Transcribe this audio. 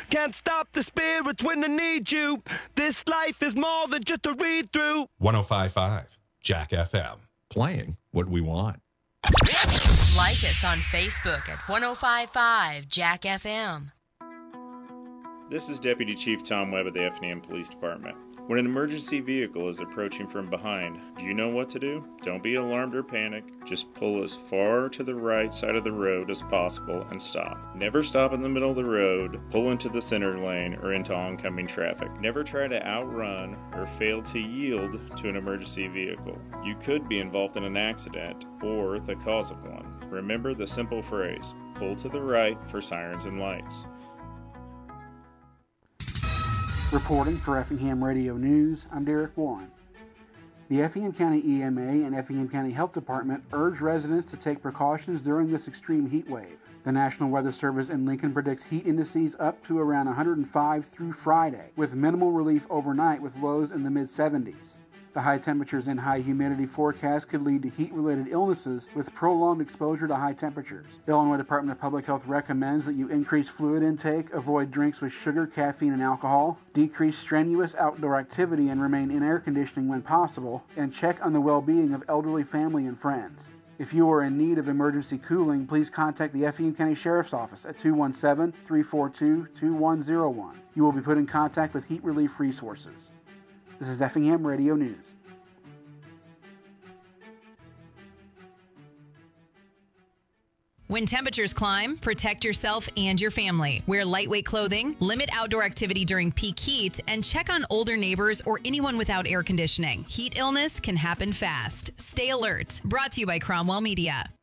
Can't stop the spirits when I need you. This life is more than just a read-through. 105.5 Jack FM. Playing what we want. Like us on Facebook at 105.5 Jack FM. This is Deputy Chief Tom Webb of the Effingham Police Department. When an emergency vehicle is approaching from behind, do you know what to do? Don't be alarmed or panic. Just pull as far to the right side of the road as possible and stop. Never stop in the middle of the road, pull into the center lane or into oncoming traffic. Never try to outrun or fail to yield to an emergency vehicle. You could be involved in an accident or the cause of one. Remember the simple phrase, pull to the right for sirens and lights. Reporting for Effingham Radio News, I'm Derek Warren. The Effingham County EMA and Effingham County Health Department urge residents to take precautions during this extreme heat wave. The National Weather Service in Lincoln predicts heat indices up to around 105 through Friday, with minimal relief overnight with lows in the mid-70s. The high temperatures and high humidity forecast could lead to heat-related illnesses with prolonged exposure to high temperatures. The Illinois Department of Public Health recommends that you increase fluid intake, avoid drinks with sugar, caffeine, and alcohol, decrease strenuous outdoor activity and remain in air conditioning when possible, and check on the well-being of elderly family and friends. If you are in need of emergency cooling, please contact the Effingham County Sheriff's Office at 217-342-2101. You will be put in contact with heat relief resources. This is Effingham Radio News. When temperatures climb, protect yourself and your family. Wear lightweight clothing, limit outdoor activity during peak heat, and check on older neighbors or anyone without air conditioning. Heat illness can happen fast. Stay alert. Brought to you by Cromwell Media.